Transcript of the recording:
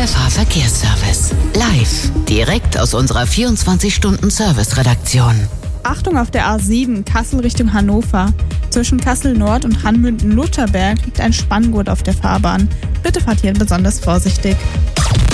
Fahrverkehrsservice. Live, direkt aus unserer 24-Stunden-Service-Redaktion. Achtung auf der A7 Kassel Richtung Hannover. Zwischen Kassel Nord und Hanmünden-Lutherberg liegt ein Spanngurt auf der Fahrbahn. Bitte fahrt hier besonders vorsichtig.